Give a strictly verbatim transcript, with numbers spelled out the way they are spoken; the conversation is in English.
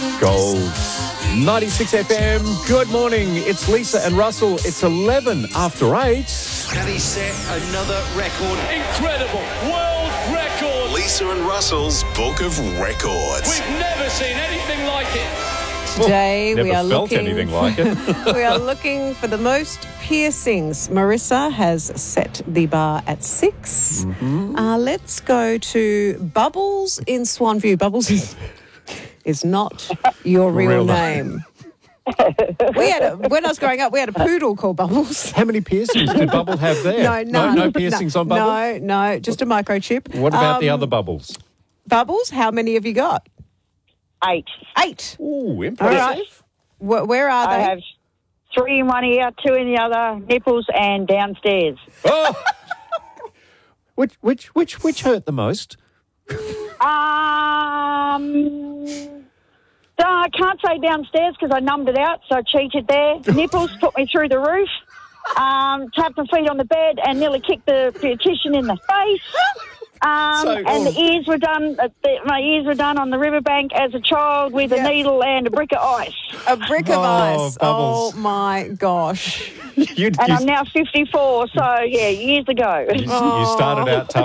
Gold. ninety-six F M, good morning. It's Lisa and Russell. It's eleven after eight. Can he set another record? Incredible world record. Lisa and Russell's Book of Records. We've never seen anything like it. Today Never we are felt looking anything like it. we are looking for the most piercings. Marissa has set the bar at six. Mm-hmm. Uh, let's go to Bubbles in Swanview. Bubbles is, is not your real, Real name. we had a, when I was growing up, we had a poodle called Bubbles. How many piercings did Bubble have there? No, no, no, no piercings no, on Bubble? No, no, just a microchip. What about the Um, other Bubbles? Bubbles, how many have you got? Eight. Eight. Ooh, All impressive. right. Wh- where are I they? have three in one ear, two in the other, nipples, and downstairs. Oh! which, which, which, which hurt the most? Um, so I can't say downstairs because I numbed it out, so I cheated there. Nipples put me through the roof. Um, tapped my feet on the bed and nearly kicked the beautician in the face. Um, So- and the ears were done. Uh, the, my ears were done on the riverbank as a child with Yep. a needle and a brick of ice. A brick of Oh, ice. Bubbles. Oh, my gosh. You'd, And you, I'm now fifty-four, so yeah, years ago. you, you started out tough.